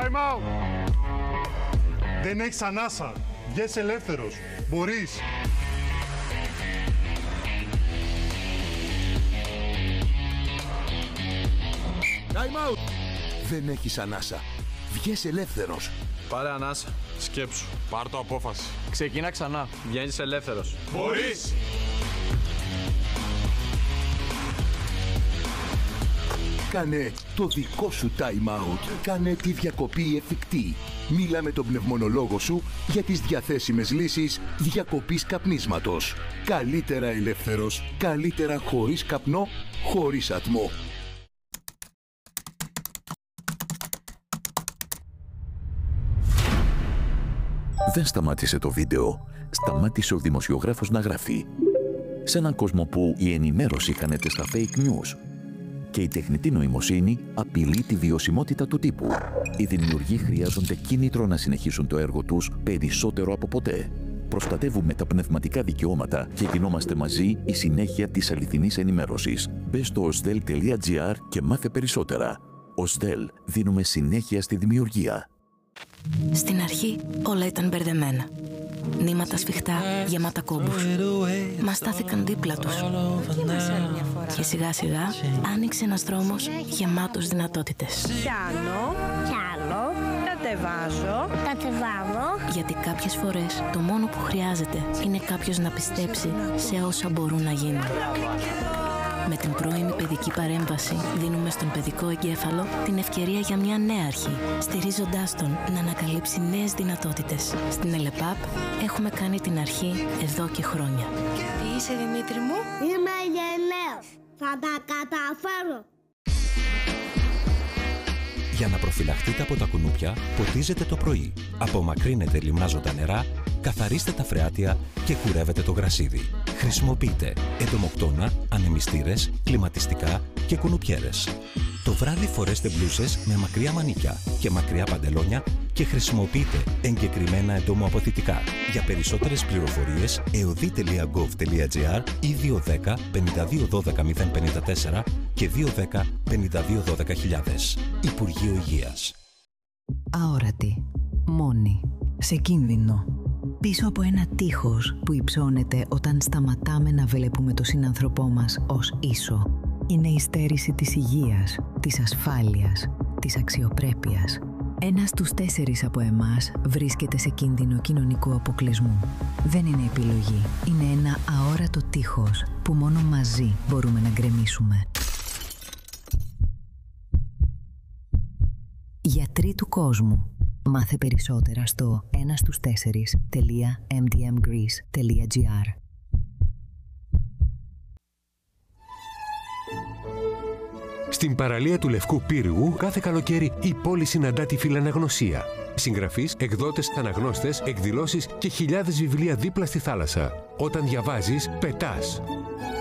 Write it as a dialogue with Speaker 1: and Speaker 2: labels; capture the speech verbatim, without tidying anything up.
Speaker 1: Time out! Δεν έχεις ανάσα. Βγες ελεύθερος. Μπορείς.
Speaker 2: Time out! Δεν έχεις ανάσα. Βγες ελεύθερος.
Speaker 3: Πάρε ανάσα. Σκέψου.
Speaker 4: Πάρ' το απόφαση.
Speaker 3: Ξεκινά ξανά. Βγαίνεις ελεύθερος.
Speaker 4: Μπορείς!
Speaker 2: Κάνε το δικό σου time out. Κάνε τη διακοπή εφικτή. Μίλα με τον πνευμονολόγο σου για τις διαθέσιμες λύσεις διακοπής καπνίσματος. Καλύτερα ελεύθερος, καλύτερα χωρίς καπνό, χωρίς ατμό.
Speaker 5: Δεν σταμάτησε το βίντεο. Σταμάτησε ο δημοσιογράφος να γράφει. Σε έναν κόσμο που η ενημέρωση χάνεται στα fake news και η τεχνητή νοημοσύνη απειλεί τη βιωσιμότητα του τύπου, οι δημιουργοί χρειάζονται κίνητρο να συνεχίσουν το έργο τους περισσότερο από ποτέ. Προστατεύουμε τα πνευματικά δικαιώματα και γινόμαστε μαζί η συνέχεια της αληθινής ενημέρωσης. Μπες στο osdel τελεία gr και μάθε περισσότερα. osdel, δίνουμε συνέχεια στη δημιουργία.
Speaker 6: Στην αρχή όλα ήταν μπερδεμένα. Νήματα σφιχτά, γεμάτα κόμπους. Μας στάθηκαν δίπλα τους. Και σιγά σιγά άνοιξε ένας δρόμος γεμάτος δυνατότητες.
Speaker 7: Πιάνω, πιάνω, κατεβάζω, κατεβάζω.
Speaker 6: Γιατί κάποιες φορές το μόνο που χρειάζεται είναι κάποιος να πιστέψει σε όσα μπορούν να γίνουν. Με την πρώιμη παιδική παρέμβαση δίνουμε στον παιδικό εγκέφαλο την ευκαιρία για μια νέα αρχή, στηρίζοντάς τον να ανακαλύψει νέες δυνατότητες. Στην ΕΛΕΠΑΠ έχουμε κάνει την αρχή εδώ και χρόνια.
Speaker 7: Τι είσαι, Δημήτρη μου?
Speaker 8: Είμαι γενναίος. Θα τα καταφέρω.
Speaker 9: Για να προφυλαχτείτε από τα κουνούπια, ποτίζετε το πρωί. Απομακρύνετε λιμνάζοντα νερά, καθαρίστε τα φρεάτια και κουρεύετε το γρασίδι. Χρησιμοποιείτε εντομοκτώνα, ανεμιστήρες, κλιματιστικά και κουνουπιέρες. Το βράδυ φορέστε μπλούσες με μακριά μανίκια και μακριά παντελόνια και χρησιμοποιείτε εγκεκριμένα εντομοαποθητικά. Για περισσότερες πληροφορίες, εωδή τελεία γκοβ τελεία gr ή δύο ένα μηδέν πέντε δύο ένα δύο μηδέν πέντε τέσσερα και δύο ένα μηδέν πέντε δύο ένα δύο χιλιάδες. Υπουργείο Υγείας.
Speaker 10: Αόρατη. Μόνη. Σε κίνδυνο. Πίσω από ένα τείχος που υψώνεται όταν σταματάμε να βλέπουμε τον συνάνθρωπό μας ως ίσο. Είναι η στέρηση της υγείας, της ασφάλειας, της αξιοπρέπειας. Ένας στους τέσσερις από εμάς βρίσκεται σε κίνδυνο κοινωνικού αποκλεισμού. Δεν είναι επιλογή. Είναι ένα αόρατο τείχος που μόνο μαζί μπορούμε να γκρεμίσουμε. Γιατροί του κόσμου. Μάθε περισσότερα στο ένα στους τέσσερις τελεία εμ ντι εμ greece τελεία gr.
Speaker 11: Στην παραλία του Λευκού Πύργου κάθε καλοκαίρι η πόλη συναντά τη φιλαναγνωσία. Συγγραφείς, εκδότες, αναγνώστες, εκδηλώσεις και χιλιάδες βιβλία δίπλα στη θάλασσα. Όταν διαβάζεις, πετάς.